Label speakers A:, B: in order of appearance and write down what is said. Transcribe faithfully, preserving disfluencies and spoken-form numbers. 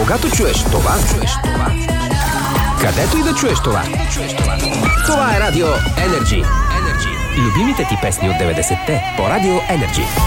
A: Когато чуеш това, чуеш това, където и да чуеш това, това е Радио Енерджи. Любимите ти песни от деветдесетте по Радио Енерджи.